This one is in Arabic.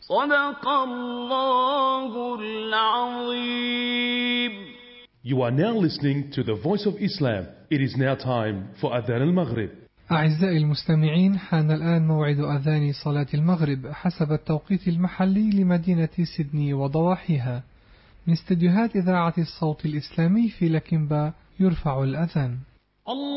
صدق الله العظيم. You are now listening to the Voice of Islam. It is now time for Adhan al-Maghrib. أعزائي المستمعين، حان الآن موعد أذان صلاة المغرب حسب التوقيت المحلي لمدينة سيدني وضواحيها. من استديوهات إذاعة الصوت الإسلامي في لكنبا يرفع الأذان.